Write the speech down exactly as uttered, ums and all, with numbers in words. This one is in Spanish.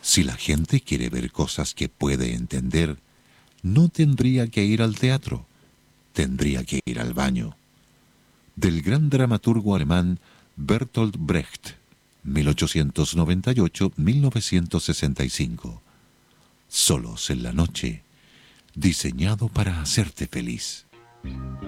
Si la gente quiere ver cosas que puede entender, no tendría que ir al teatro, tendría que ir al baño. Del gran dramaturgo alemán Bertolt Brecht, mil ochocientos noventa y ocho a mil novecientos sesenta y cinco. Solos en la noche, diseñado para hacerte feliz.